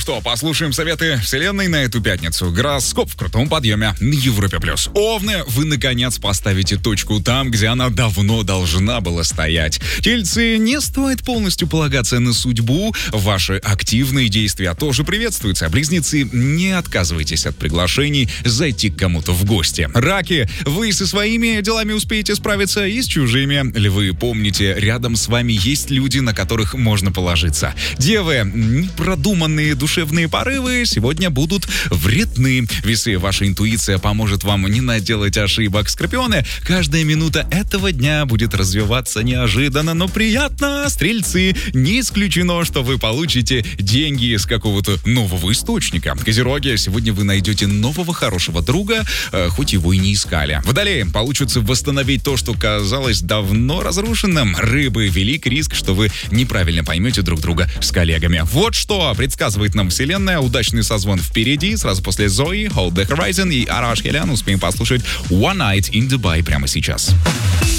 что, послушаем советы Вселенной на эту пятницу. Гороскоп в крутом подъеме на Европе+. Овны, вы наконец поставите точку там, где она давно должна была стоять. Тельцы, не стоит полностью полагаться на судьбу. Ваши активные действия тоже приветствуются. Близнецы, не отказывайтесь от приглашений зайти к кому-то в гости. Раки, вы со своими делами успеете справиться и с чужими. Львы, помните, рядом с вами есть люди, на которых можно положиться. Девы, непродуманные душевные порывы сегодня будут вредны. Весы, ваша интуиция поможет вам не наделать ошибок. Скорпионы, каждая минута этого дня будет развиваться неожиданно, но приятно. Стрельцы, не исключено, что вы получите деньги из какого-то нового источника. Козероги, сегодня вы найдете нового хорошего друга, хоть его и не искали. Водолеи, получится восстановить то, что казалось давно разрушенным. Рыбы, велик риск, что вы неправильно поймете друг друга с коллегами. Вот что предсказывает нам Вселенная. Удачный созвон впереди. Сразу после Зои, Hold the Horizon и Араш Хелян успеем послушать One Night in Dubai прямо сейчас.